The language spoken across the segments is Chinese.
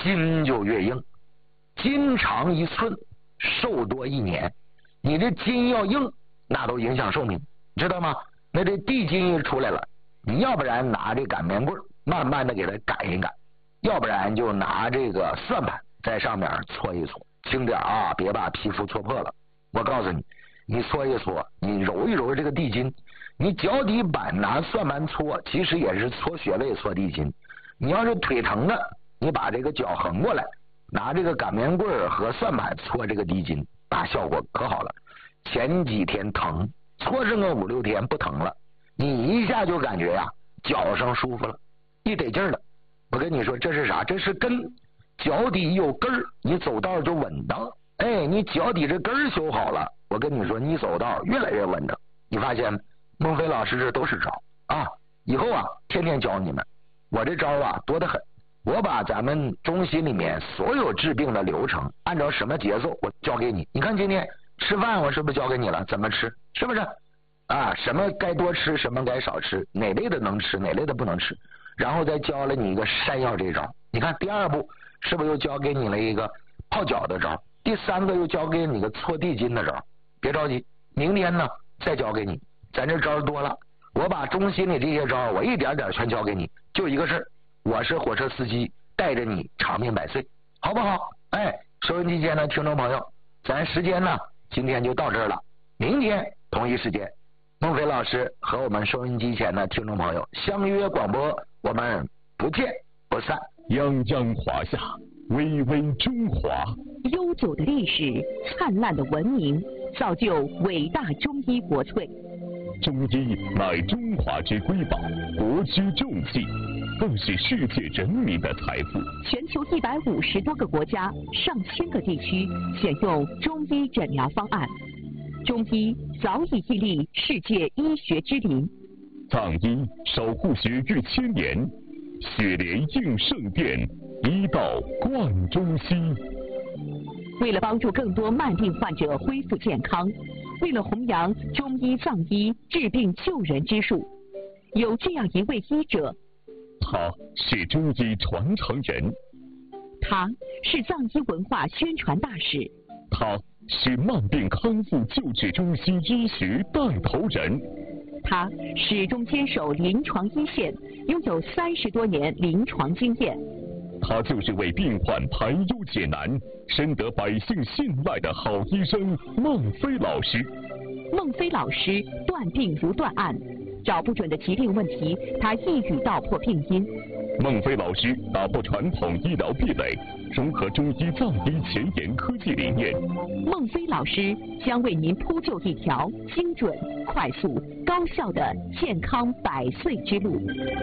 筋就越硬。筋长1寸，寿多1年。你这筋要硬，那都影响寿命，知道吗？那这地筋一出来了，你要不然拿这擀面棍慢慢的给它擀一擀，要不然就拿这个蒜盘在上面搓一搓，轻点啊，别把皮肤搓破了。我告诉你，你搓一搓，你揉一揉这个地筋，你脚底板拿蒜盘搓，其实也是搓穴位搓地筋。你要是腿疼的，你把这个脚横过来，拿这个擀面棍和蒜盘搓这个地筋，那效果可好了。前几天疼，搓上个5、6天不疼了，你一下就感觉呀，脚上舒服了，一得劲了。我跟你说，这是啥？这是根，脚底有根儿，你走道就稳当。哎，你脚底这根儿修好了，我跟你说，你走道越来越稳当。你发现孟非老师这都是招啊，以后啊天天教你们。我这招啊多得很，我把咱们中西里面所有治病的流程，按照什么节奏我教给你。你看今天吃饭我是不是教给你了？怎么吃？是不是啊？什么该多吃，什么该少吃，哪类的能吃，哪类的不能吃，然后再教了你一个山药这招。你看第2步是不是又教给你了一个泡脚的招？第3个又教给你个搓地筋的招。别着急，明天呢再教给你。咱这招多了，我把中西里这些招我一点点全教给你。就一个事儿，我是火车司机，带着你长命百岁，好不好？哎，收音机前的听众朋友，咱时间呢今天就到这儿了，明天同一时间，孟非老师和我们收音机前的听众朋友相约广播，我们不见不散。 泱泱华夏，巍巍中华。 悠久的历史，灿烂的文明，造就伟大中医国粹。 中医乃中华之瑰宝，国之重器，更是世界人民的财富。 全球150多个国家、上千个地区选用中医诊疗方案，中医早已屹立世界医学之林。 藏医守护学逾1000年，血莲应圣殿，医道贯中西。 为了帮助更多慢病患者恢复健康，为了弘扬中医藏医治病救人之术，有这样一位医者， 他是中医传承人， 他是藏医文化宣传大使， 他是慢病康复救治中西医学带头人， 他始终坚守临床一线，拥有30多年临床经验。 他就是为病患排忧解难、深得百姓信赖的好医生孟非老师。 孟非老师断病如断案，找不准的疾病问题，他一语道破病因。 孟非老师打破传统医疗壁垒，融合中医藏医前沿科技理念。 孟非老师将为您铺就一条精准、快速、高效的健康100岁之路。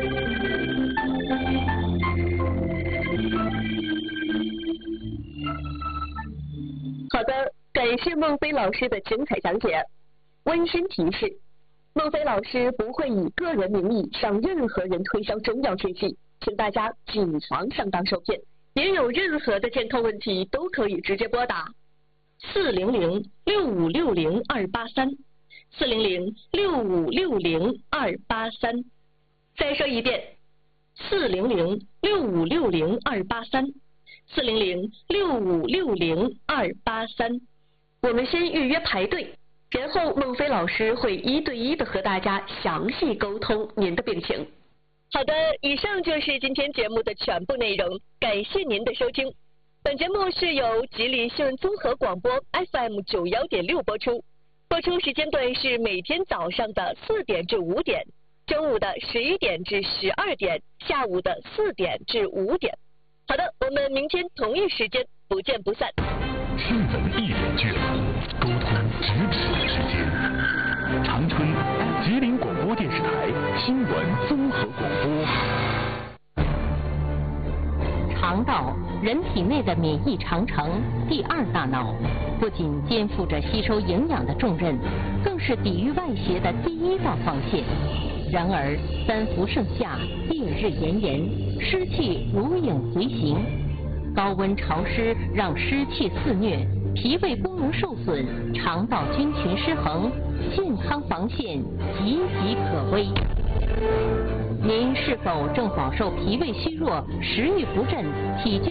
好的，感谢孟非老师的精彩讲解。温馨提示：孟非老师不会以个人名义向任何人推销中药贴剂，请大家谨防上当受骗。您有任何的健康问题都可以直接拨打400-6560-283，400-6560-283。再说一遍，400-6560-283，400-6560-283。我们先预约排队，然后孟非老师会1对1的和大家详细沟通您的病情。好的，以上就是今天节目的全部内容，感谢您的收听。本节目是由吉林新闻综合广播 FM 91.6播出，播出时间段是每天早上的4点至5点，中午的11点至12点，下午的4点至5点。好的，我们明天同一时间不见不散。 新闻一人俱乐部，沟通咫尺之间。长春吉林广播电视台新闻综合广播。 肠道，人体内的免疫长城第2大脑，不仅肩负着吸收营养的重任，更是抵御外邪的第1道防线。然而3伏盛夏，烈日炎炎，湿气如影随形，高温潮湿让湿气肆虐，脾胃功能受损，肠道菌群失衡，健康防线岌岌可危。您是否正饱受脾胃虚弱、食欲不振、体倦